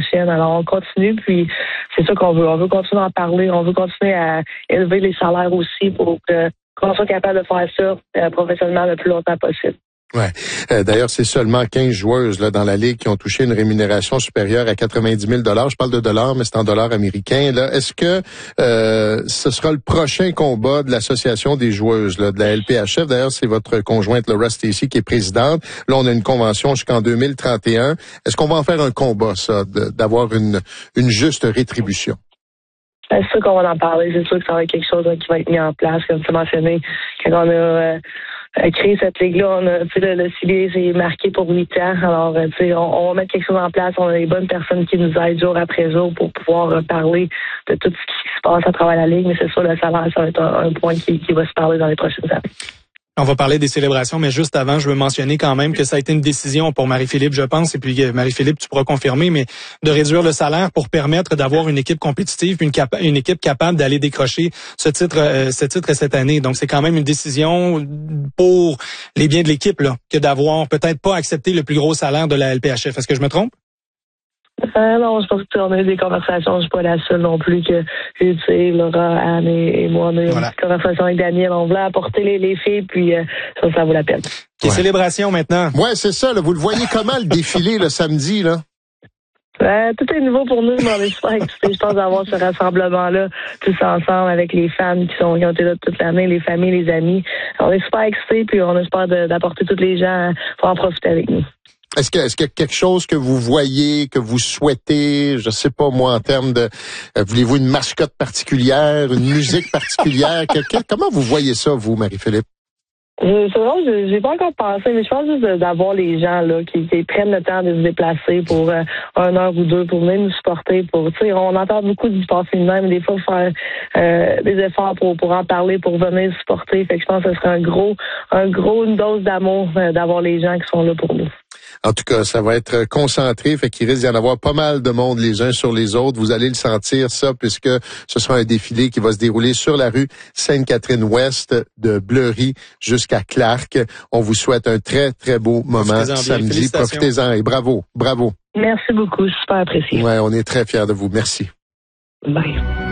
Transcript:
prochaine. Alors, on continue, puis c'est ça qu'on veut. On veut continuer à en parler, on veut continuer à élever les salaires aussi pour qu'on soit capable de faire ça professionnellement le plus longtemps possible. Ouais. D'ailleurs, c'est seulement 15 joueuses là dans la ligue qui ont touché une rémunération supérieure à 90 000 $. Je parle de dollars, mais c'est en dollars américains. Là, est-ce que ce sera le prochain combat de l'association des joueuses là, de la LPHF? D'ailleurs, c'est votre conjointe Laura Stacey qui est présidente. Là, on a une convention jusqu'en 2031. Est-ce qu'on va en faire un combat, ça, d'avoir une juste rétribution? C'est sûr qu'on va en parler. C'est sûr que ça va être quelque chose qui va être mis en place, comme tu mentionné, quand on a créé cette ligue-là, on a, le CBA c'est marqué pour 8 ans. Alors, on va mettre quelque chose en place. On a les bonnes personnes qui nous aident jour après jour pour pouvoir parler de tout ce qui se passe à travers la ligue. Mais c'est sûr, le salaire, ça va être un point qui va se parler dans les prochaines années. On va parler des célébrations, mais juste avant, je veux mentionner quand même que ça a été une décision pour Marie-Philippe, je pense, et puis Marie-Philippe, tu pourras confirmer, mais de réduire le salaire pour permettre d'avoir une équipe compétitive, une équipe capable d'aller décrocher ce titre cette année. Donc, c'est quand même une décision pour les biens de l'équipe, là, que d'avoir peut-être pas accepté le plus gros salaire de la LPHF. Est-ce que je me trompe? Non, je pense qu'on a eu des conversations. Je suis pas la seule non plus que, tu sais, Laura, Anne et moi, on a eu une petite conversation avec Daniel. On voulait apporter les filles, puis ça vaut la peine. Les célébrations maintenant. Ouais, c'est ça. Là, vous le voyez comment le défilé le samedi, là? Tout est nouveau pour nous, mais on est super excités, je pense, d'avoir ce rassemblement-là, tous ensemble, avec les fans qui ont été là toute l'année, les familles, les amis. On est super excités, puis on espère d'apporter tous les gens pour en profiter avec nous. Est-ce qu'il y a quelque chose que vous voyez, que vous souhaitez, je sais pas moi, en termes de, voulez-vous une mascotte particulière, une musique particulière? Comment vous voyez ça, vous, Marie-Philippe? C'est vrai, j'ai pas encore pensé, mais je pense juste d'avoir les gens là qui prennent le temps de se déplacer pour 1 heure ou 2 pour venir nous supporter. Pour, tu sais, on entend beaucoup du sport féminin, mais des fois faire des efforts pour en parler, pour venir supporter. Fait que je pense que ce serait une dose d'amour d'avoir les gens qui sont là pour nous. En tout cas, ça va être concentré, fait qu'il risque d'y en avoir pas mal de monde les uns sur les autres. Vous allez le sentir, ça, puisque ce sera un défilé qui va se dérouler sur la rue Sainte-Catherine-Ouest de Bleury jusqu'à Clark. On vous souhaite un très, très beau moment samedi. Profitez-en et bravo. Merci beaucoup, super apprécié. Ouais, on est très fiers de vous. Merci. Bye.